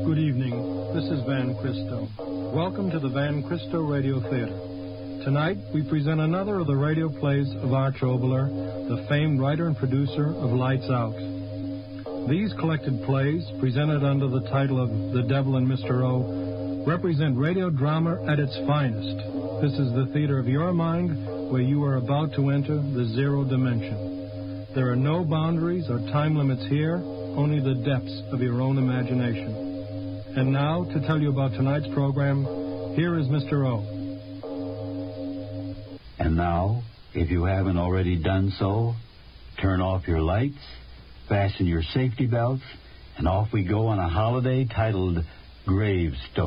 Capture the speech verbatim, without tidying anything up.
Good evening. This is Van Cristo. Welcome to the Van Cristo Radio Theater. Tonight, we present another of the radio plays of Arch Oboler, the famed writer and producer of Lights Out. These collected plays, presented under the title of The Devil and Mister O, represent radio drama at its finest. This is the theater of your mind, where you are about to enter the zero dimension. There are no boundaries or time limits here, only the depths of your own imagination. And now, to tell you about tonight's program, here is Mister O. And now, if you haven't already done so, turn off your lights, fasten your safety belts, and off we go on a holiday titled Gravestone.